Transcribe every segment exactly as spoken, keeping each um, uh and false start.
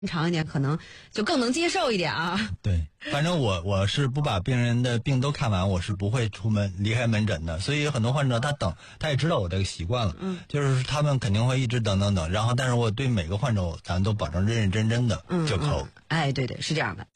长一点，可能就更能接受一点啊。 对，反正我我是不把病人的病都看完，我是不会出门离开门诊的。所以很多患者他等，他也知道我这个习惯了，嗯，就是他们肯定会一直等等等，然后但是我对每个患者咱都保证认认真真的就可。 嗯嗯、哎，对对，是这样的。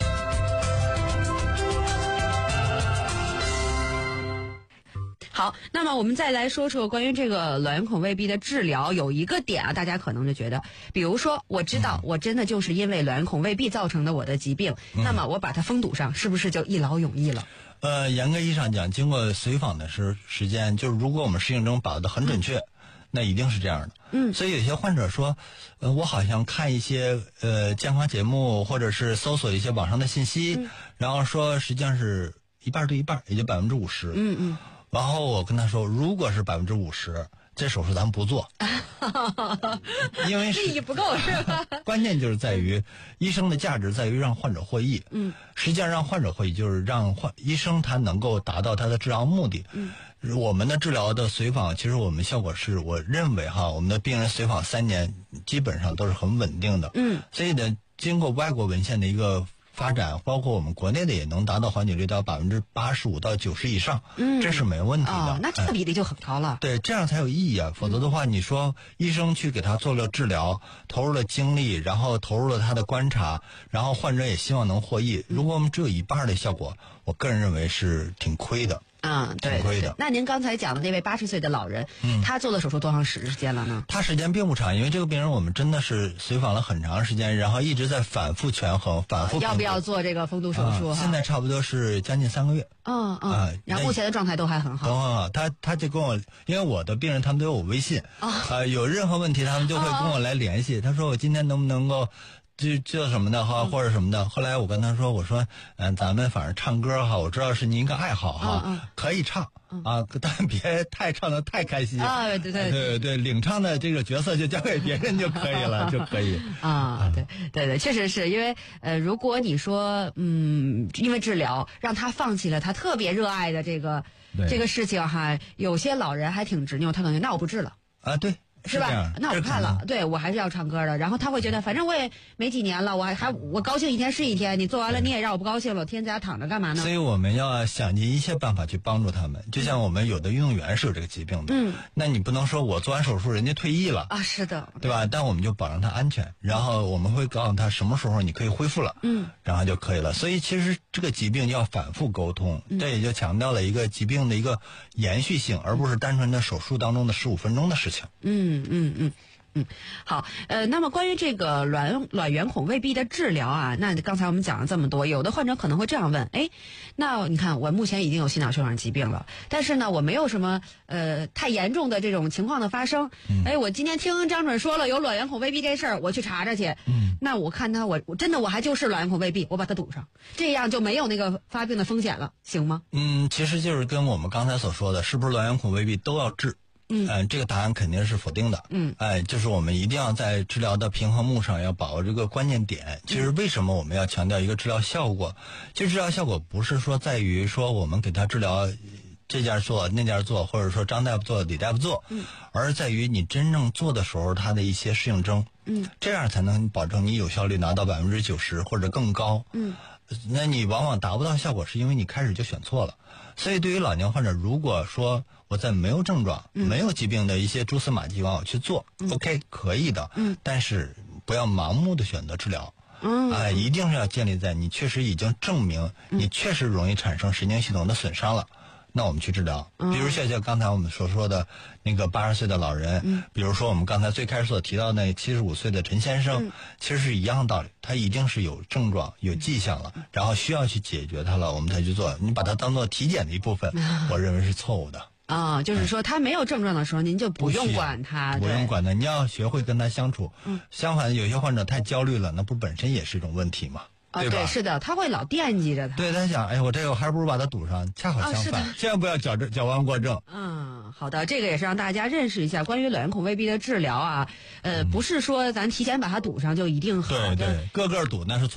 好，那么我们再来说说关于这个卵圆孔未闭的治疗，有一个点啊，大家可能就觉得，比如说我知道我真的就是因为卵圆孔未闭造成的我的疾病，嗯、那么我把它封堵上，是不是就一劳永逸了？ 呃，严格意义上讲，经过随访的时时间，就是如果我们适应症把握的很准确，嗯、那一定是这样的。嗯，所以有些患者说，呃，我好像看一些呃健康节目，或者是搜索一些网上的信息，嗯、然后说实际上是一半对一半，也就百分之五十。嗯嗯。然后我跟他说，如果是百分之五十，这手术咱们不做，因为利益不够是吧？ 关键就是在于医生的价值在于让患者获益。嗯，实际上让患者获益就是让患医生他能够达到他的治疗目的。嗯，我们的治疗的随访，其实我们效果是我认为哈，我们的病人随访三年基本上都是很稳定的。嗯，所以呢，经过外国文献的一个发展，包括我们国内的也能达到缓解率到百分之八十五到九十以上，嗯，这是没问题的。 哦，那这个比例就很高了。 嗯、对，这样才有意义啊！否则的话，你说医生去给他做了治疗，投入了精力，然后投入了他的观察，然后患者也希望能获益。如果我们只有一半的效果，我个人认为是挺亏的。 嗯，对，对对。那您刚才讲的那位八十岁的老人，嗯，他做了手术多长时间了呢？ 他时间并不长，因为这个病人我们真的是随访了很长时间，然后一直在反复权衡，反复要不要做这个封堵手术？ 啊、现在差不多是将近三个月。 嗯嗯。啊、然后目前的状态都还很好。 都很好。他他就跟我，因为我的病人他们都有我微信，啊、呃，有任何问题他们就会跟我来联系。他说我今天能不能够。就做什么的哈，或者什么的。后来我跟他说，我说，嗯、呃，咱们反正唱歌哈，我知道是您一个爱好哈，嗯嗯、可以唱、嗯、啊，但别太唱的太开心啊。对对对对对，领唱的这个角色就交给别人就可以了，就可以啊。对对对，确实是因为呃，如果你说嗯，因为治疗让他放弃了他特别热爱的这个这个事情哈，有些老人还挺执拗，他可能那我不治了啊，对。 是吧？那我看了，对我还是要唱歌的。然后他会觉得，反正我也没几年了，我还还我高兴一天是一天。你做完了，你也让我不高兴了，天在家躺着干嘛呢？ 所以我们要想尽一切办法去帮助他们。就像我们有的运动员是有这个疾病的，嗯，那你不能说我做完手术人家退役了啊，是的， 对吧？但我们就保证他安全，然后我们会告诉他什么时候你可以恢复了，嗯，然后就可以了。所以其实这个疾病要反复沟通，嗯、这也就强调了一个疾病的一个延续性，而不是单纯的手术当中的十五分钟的事情。 嗯嗯嗯。嗯，好，呃，那么关于这个卵卵圆孔未闭的治疗啊，那刚才我们讲了这么多，有的患者可能会这样问，哎，那你看我目前已经有心脑血管疾病了，但是呢，我没有什么呃太严重的这种情况的发生，哎、嗯，我今天听张准说了有卵圆孔未闭这事儿，我去查查去，嗯，那我看他我我真的我还就是卵圆孔未闭，我把它堵上，这样就没有那个发病的风险了，行吗？ 嗯，其实就是跟我们刚才所说的，是不是卵圆孔未闭都要治？嗯、呃，这个答案肯定是否定的。嗯，哎，就是我们一定要在治疗的平衡木上要把握这个关键点。其实为什么我们要强调一个治疗效果？其实治疗效果不是说在于说我们给他治疗这家做那家做，或者说张大夫做李大夫做，嗯，而是在于你真正做的时候他的一些适应症，嗯，这样才能保证你有效率拿到百分之九十或者更高。嗯。那你往往达不到效果，是因为你开始就选错了。所以对于老年患者，如果说我在没有症状、嗯、没有疾病的一些蛛丝马迹往我去做、嗯、，OK 可以的，嗯，但是不要盲目的选择治疗，嗯，哎、呃，一定是要建立在你确实已经证明你确实容易产生神经系统的损伤了。那我们去治疗，比如像像刚才我们所说的那个八十岁的老人，嗯，比如说我们刚才最开始所提到那七十五岁的陈先生，嗯，其实是一样的道理，他一定是有症状、有迹象了，然后需要去解决它了，我们才去做。你把它当做体检的一部分，嗯、我认为是错误的。 啊、哦，就是说他没有症状的时候，您就不用管他， 不用管他，你要学会跟他相处。嗯，相反，有些患者太焦虑了，那不本身也是一种问题吗？ 啊、哦，对，是的，他会老惦记着他。 对，他想，哎，我这个还不如把它堵上。恰好相反，哦、千万不要矫正矫枉过正。 嗯，好的，这个也是让大家认识一下关于卵圆孔未闭的治疗啊。呃，嗯、不是说咱提前把它堵上就一定好。 对对，个个堵那是错的。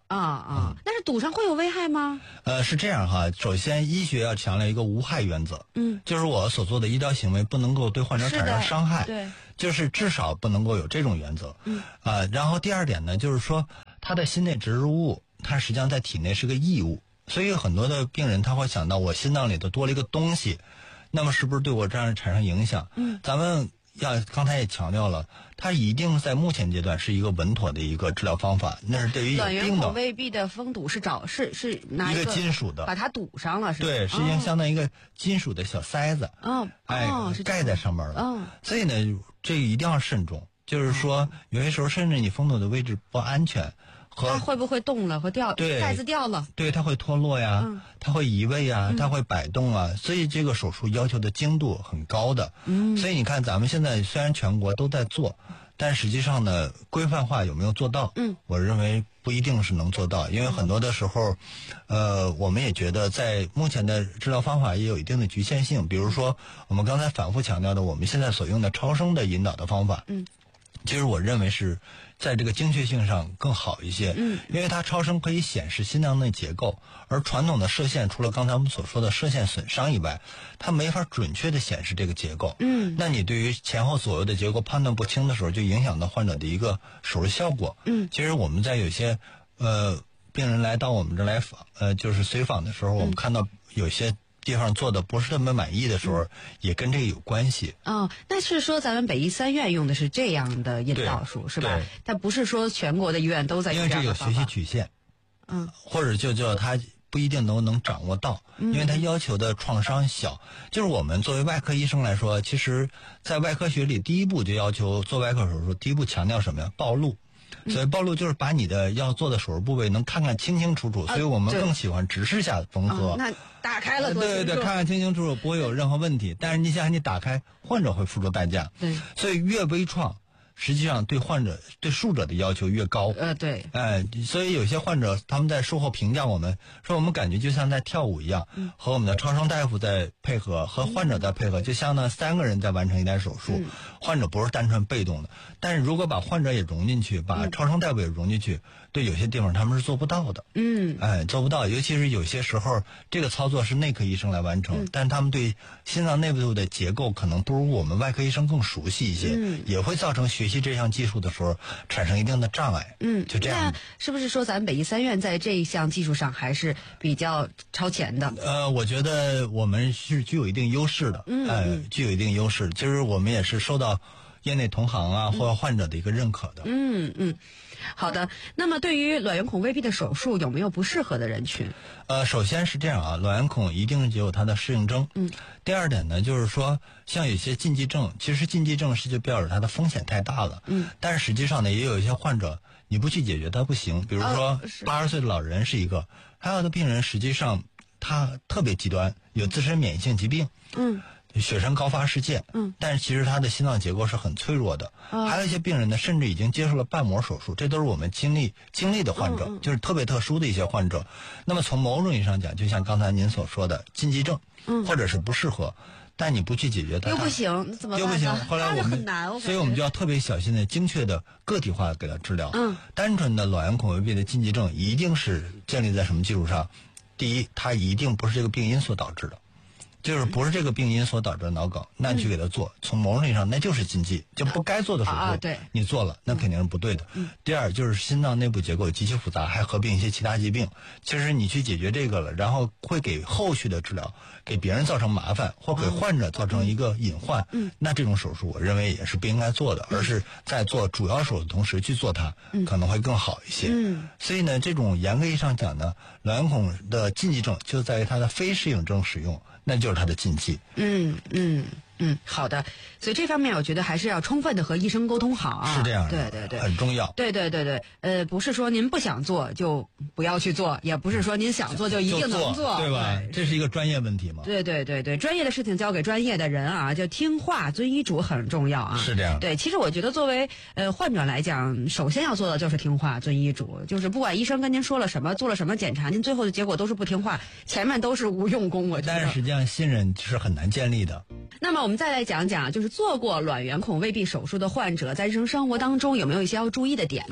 啊啊，嗯、但是赌上会有危害吗？ 呃，是这样哈，首先医学要强调一个无害原则， 嗯， 就是我所做的医疗行为不能够对患者产生伤害， 对， 就是至少不能够有这种原则， 嗯， 啊、呃，然后第二点呢，就是说他的心内植入物，它实际上在体内是个异物，所以很多的病人他会想到我心脏里头多了一个东西，那么是不是对我这样产生影响？ 嗯， 咱们。要刚才也强调了，它一定在目前阶段是一个稳妥的一个治疗方法，那是对于有病的。 卵圆孔未闭的封堵是找是是拿一个个金属的， 把它堵上了，是吧？ 对，实际上相当于一个金属的小塞子， 哦， 哎， 哦、 盖在上面了。 嗯， 所以呢，这一定要慎重。就是说，有些时候甚至你封堵的位置不安全。 它会不会动了和掉？ 对， 盖子掉了， 对，它会脱落呀， 嗯、 它会移位呀， 嗯、 它会摆动啊，所以这个手术要求的精度很高的。 嗯， 所以你看，咱们现在虽然全国都在做，但实际上呢，规范化有没有做到？ 嗯， 我认为不一定是能做到，因为很多的时候，呃，我们也觉得在目前的治疗方法也有一定的局限性，比如说我们刚才反复强调的，我们现在所用的超声的引导的方法， 嗯， 其实我认为是在这个精确性上更好一些， 嗯， 因为它超声可以显示心脏内结构，而传统的射线除了刚才我们所说的射线损伤以外，它没法准确的显示这个结构， 嗯， 那你对于前后左右的结构判断不清的时候，就影响到患者的一个手术效果， 嗯， 其实我们在有些呃病人来到我们这来访，呃，就是随访的时候，我们看到有些地方做的不是特别满意的时候，嗯、也跟这个有关系。 哦，那是说咱们北医三院用的是这样的引导术是吧？但不是说全国的医院都在用这样的方法。 因为这有学习曲线， 嗯， 或者就叫他不一定都能掌握到，因为他要求的创伤小。嗯、就是我们作为外科医生来说，其实，在外科学里，第一步就要求做外科手术，第一步强调什么呀？暴露。所以暴露就是把你的要做的手术部位能看看清清楚楚，所以我们更喜欢直视下缝合。 哦、那打开了多清楚， 对对对，看看清清楚楚，不会有任何问题。但是你想想，你打开，患者会付出代价。 对， 所以越微创，实际上对患者对术者的要求越高。 呃，对。 哎，所以有些患者他们在术后评价我们说，我们感觉就像在跳舞一样， 嗯、 和我们的超声大夫在配合，和患者在配合，嗯、就相当三个人在完成一台手术。 嗯、 患者不是单纯被动的，但是如果把患者也融进去，把超声大夫也融进去，嗯、对有些地方他们是做不到的。 嗯， 哎，做不到，尤其是有些时候这个操作是内科医生来完成， 嗯、 但他们对心脏内部的结构可能不如我们外科医生更熟悉一些， 嗯、 也会造成学习这项技术的时候产生一定的障碍。 嗯， 就这样。 那是不是说咱们北医三院在这一项技术上还是比较超前的？ 呃，我觉得我们是具有一定优势的， 嗯， 呃，具有一定优势。其实我们也是受到业内同行啊、嗯、或者患者的一个认可的。 嗯嗯，好的。那么对于卵圆孔未闭的手术，有没有不适合的人群？ 呃，首先是这样啊，卵圆孔一定有它的适应症。 嗯。 第二点呢，就是说，像有些禁忌症，其实禁忌症是就表示它的风险太大了。 嗯。 但是实际上呢，也有一些患者，你不去解决它不行。比如说，八十岁的老人是一个，还有的病人实际上他特别极端，有自身免疫性疾病。 嗯。 血栓高发事件， 嗯， 但是其实他的心脏结构是很脆弱的。 哦、 还有一些病人呢，甚至已经接受了瓣膜手术，这都是我们经历经历的患者， 嗯嗯就是特别特殊的一些患者。那么从某种意义上讲，就像刚才您所说的禁忌症， 嗯， 或者是不适合，但你不去解决它， 又不行，怎么办？ 又不行。后来我们很难， 所以我们就要特别小心的、精确的、个体化的给他治疗。 嗯， 单纯的卵圆孔未闭的禁忌症，一定是建立在什么基础上？第一，它一定不是这个病因所导致的。就是不是这个病因所导致的脑梗，那你去给他做，嗯、从某种意义上那就是禁忌，就不该做的手术， 啊、对， 你做了那肯定是不对的。 嗯、 第二就是心脏内部结构极其复杂，还合并一些其他疾病。其实你去解决这个了，然后会给后续的治疗给别人造成麻烦，或给患者造成一个隐患。 嗯、 那这种手术我认为也是不应该做的， 嗯、 而是在做主要手术的同时去做它， 嗯、 可能会更好一些。 嗯、 所以呢，这种严格意义上讲呢，卵圆孔的禁忌症就在于它的非适应症使用。那就是它的禁忌。 嗯嗯嗯，好的。所以这方面我觉得还是要充分的和医生沟通好啊。 是这样的， 对对对， 很重要。 对对对对，呃，不是说您不想做就不要去做，也不是说您想做就一定能做， 对吧？ 对， 这是一个专业问题嘛。 对对对对，专业的事情交给专业的人啊，就听话遵医嘱很重要啊。 是这样。 对，其实我觉得作为呃患者来讲，首先要做的就是听话遵医嘱，就是不管医生跟您说了什么，做了什么检查，您最后的结果都是不听话，前面都是无用功。我觉得。 但是实际上信任是很难建立的。 那么我们再来讲讲，就是做过卵圆孔未闭手术的患者在日常生活当中有没有一些要注意的点呢？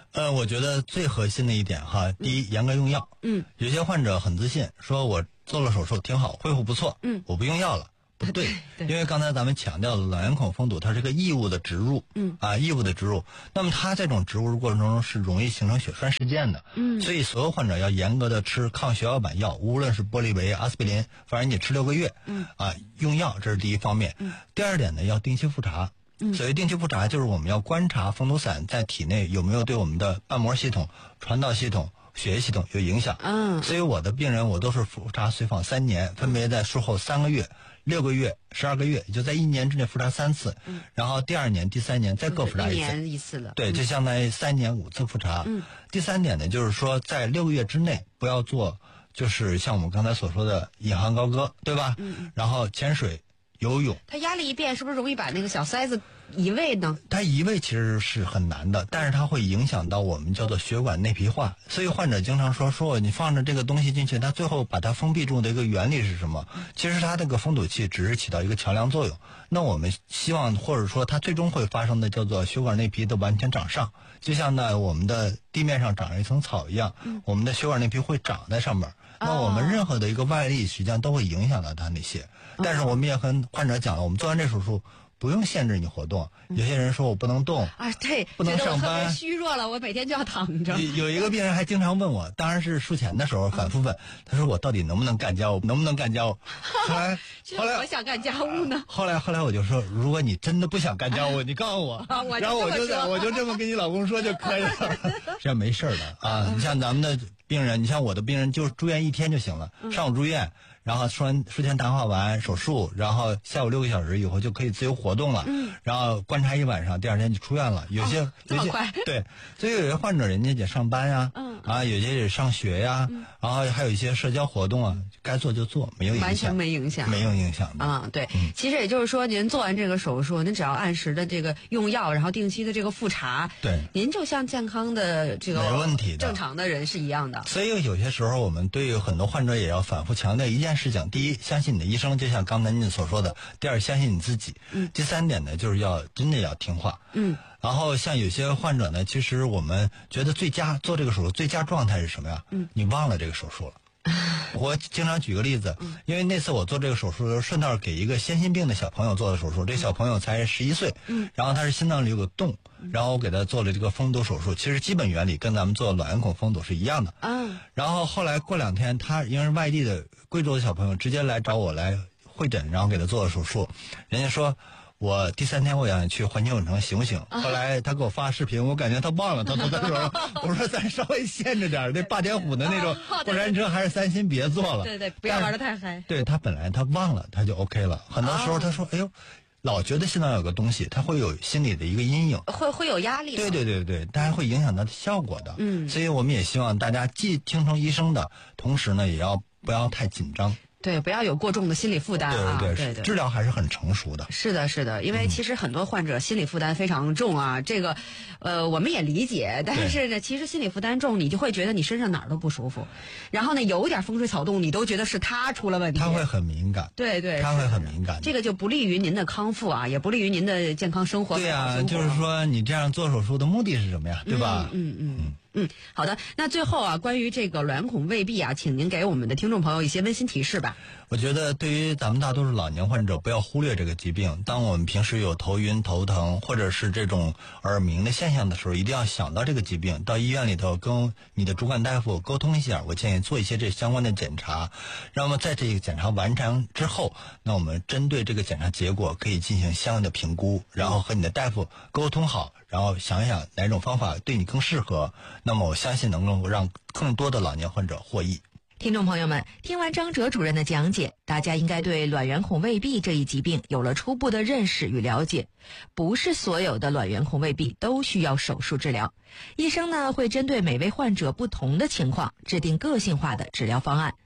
呃，我觉得最核心的一点哈，第一，严格用药。 嗯， 有些患者很自信，说我做了手术挺好，恢复不错， 嗯， 我不用药了。不对， 对， 因为刚才咱们强调了卵圆孔封堵，它是个异物的植入， 嗯啊，异物的植入，那么它这种植入过程中是容易形成血栓事件的， 嗯， 所以所有患者要严格的吃抗血小板药，无论是玻利维、阿司匹林，反正你吃六个月， 嗯， 啊，用药这是第一方面， 嗯， 第二点呢，要定期复查。 嗯， 所谓定期复查，就是我们要观察封堵散在体内有没有对我们的瓣膜系统、传导系统、血液系统有影响。 嗯， 所以我的病人我都是复查随访三年，分别在术后三个月、六个月、十二个月，也就在一年之内复查三次。 嗯， 然后第二年、第三年再各复查一次。 一年一次的。 对，就相当于三年五次复查。 嗯， 第三点呢，就是说在六个月之内不要做，就是像我们刚才所说的引吭高歌，对吧？ 嗯， 然后潜水。游泳， 它压力一变，是不是容易把那个小塞子移位呢？ 它移位其实是很难的，但是它会影响到我们叫做血管内皮化，所以患者经常说说你放着这个东西进去，它最后把它封闭住的一个原理是什么？其实它这个封堵器只是起到一个桥梁作用。那我们希望或者说它最终会发生的叫做血管内皮的完全长上，就像呢我们的地面上长了一层草一样， 嗯、 我们的血管内皮会长在上面。那我们任何的一个外力实际上都会影响到它那些，但是我们也跟患者讲了，我们做完这手术不用限制你活动。有些人说我不能动啊，对， 不能上班， 特别虚弱了，我每天就要躺着。 有一个病人还经常问我，当然是术前的时候反复问，他说我到底能不能干家务，能不能干家务？后来后来我想干家务呢。 后来后来我就说，如果你真的不想干家务，你告诉我， 啊、我然后我就我就这么跟你老公说就可以了，这样没事的啊。你像咱们的病人，你像我的病人，就住院一天就行了，上午住院。然后说完术前谈话完手术，然后下午六个小时以后就可以自由活动了。嗯，然后观察一晚上，第二天就出院了。有些、 哦、 有些对，所以有些患者人家得上班呀，嗯啊，有些得上学呀，嗯、然后还有一些社交活动啊，该做就做，没有影响， 完全没影响， 没有影响的。 啊、嗯，对、 嗯， 其实也就是说，您做完这个手术，您只要按时的这个用药，然后定期的这个复查， 对， 您就像健康的这个没问题的正常的人是一样的。 所以有些时候我们对很多患者也要反复强调一件事情：第一，相信你的医生，就像刚才您所说的；第二，相信你自己。 嗯。 第三点呢，就是要真的要听话。 嗯。 然后像有些患者呢，其实我们觉得最佳做这个手术最佳状态是什么呀？ 嗯。 你忘了这个手术了。我经常举个例子，因为那次我做这个手术的时候，顺道给一个先心病的小朋友做的手术。这小朋友才十一岁， 嗯， 然后他是心脏里有个洞，然后我给他做了这个封堵手术。其实基本原理跟咱们做卵圆孔封堵是一样的。 嗯， 然后后来过两天，他因为是外地的贵州的小朋友，直接来找我来会诊，然后给他做了手术。人家说，我第三天我想去环球影城行不行？后来他给我发视频，我感觉他忘了他都在说，我说咱稍微限制点，这霸天虎的那种过山车还是三星别做了。 对对，不要玩的太嗨。 对，他本来他忘了，他就 OK 了。很多时候他说，哎呦，老觉得心脏有个东西，他会有心理的一个阴影， 会会有压力。 对对对对，当然会影响它的效果的。 嗯， 所以我们也希望大家既听从医生的，同时呢，也要不要太紧张。 对，不要有过重的心理负担啊！ 对对对对， 治疗还是很成熟的。 是的，是的，因为其实很多患者心理负担非常重啊，这个，呃，我们也理解，但是呢，其实心理负担重，你就会觉得你身上哪儿都不舒服，然后呢，有一点风吹草动，你都觉得是他出了问题， 他会很敏感。 对对， 他会很敏感， 这个就不利于您的康复啊，也不利于您的健康生活。 对呀、啊，就是说你这样做手术的目的是什么呀？对吧？ 嗯嗯嗯。嗯，好的。那最后啊，关于这个卵圆孔未闭啊，请您给我们的听众朋友一些温馨提示吧。 我觉得对于咱们大多数老年患者，不要忽略这个疾病。当我们平时有头晕、头疼或者是这种耳鸣的现象的时候，一定要想到这个疾病，到医院里头跟你的主管大夫沟通一下。我建议做一些这相关的检查，那么在这个检查完成之后，那我们针对这个检查结果可以进行相应的评估，然后和你的大夫沟通好，然后想一想哪种方法对你更适合。那么我相信能够让更多的老年患者获益。 听众朋友们，听完张哲主任的讲解，大家应该对卵圆孔未闭这一疾病有了初步的认识与了解。不是所有的卵圆孔未闭都需要手术治疗，医生呢会针对每位患者不同的情况，制定个性化的治疗方案。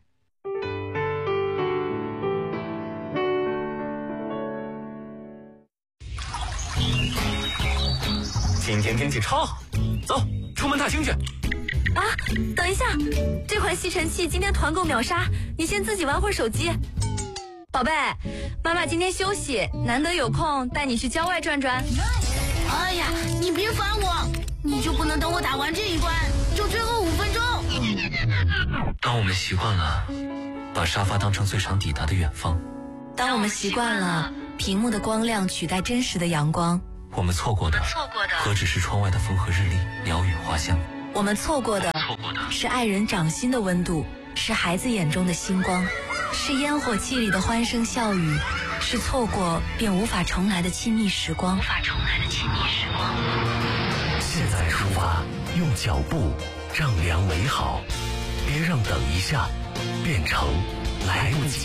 今天天气超好，走，出门踏青去。 啊，等一下，这款吸尘器今天团购秒杀，你先自己玩会儿手机。宝贝，妈妈今天休息，难得有空带你去郊外转转。 哎呀，你别烦我， 你就不能等我打完这一关，就最后五分钟？ 当我们习惯了把沙发当成最长抵达的远方， 当我们习惯了屏幕的光亮取代真实的阳光， 我们错过的何止是窗外的风和日丽、鸟语花香？ 我们错过的是爱人掌心的温度，是孩子眼中的星光，是烟火气里的欢声笑语，是错过便无法重来的亲密时光。无法重来的亲密时光。 现在出发，用脚步让良美好，别让等一下变成来不及。